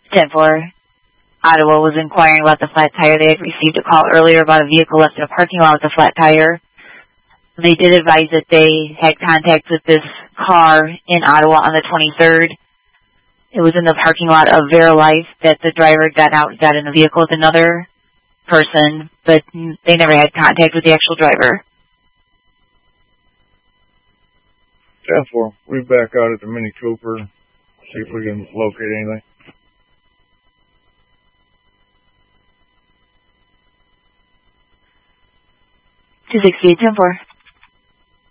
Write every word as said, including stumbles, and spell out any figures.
ten four. Ottawa was inquiring about the flat tire. They had received a call earlier about a vehicle left in a parking lot with a flat tire. They did advise that they had contact with this car in Ottawa on the twenty-third. It was in the parking lot of Verilife that the driver got out and got in a vehicle with another person, but they never had contact with the actual driver. ten four, we back out at the Mini Cooper, see if we can locate anything. two sixty-eight, ten four.